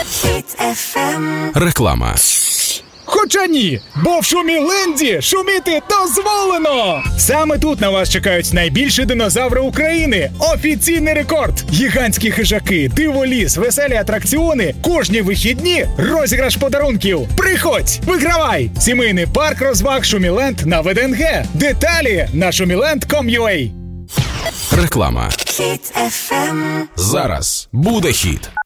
Реклама. Хоча ні, бо в Шуміленді шуміти дозволено! Саме тут на вас чекають найбільші динозаври України. Офіційний рекорд! Гігантські хижаки, диволіз, веселі атракціони. Кожні вихідні розіграш подарунків. Приходь, вигравай! Сімейний парк розваг Шуміленд на ВДНГ. Деталі на shumiland.com.ua. Реклама. Зараз буде хіт.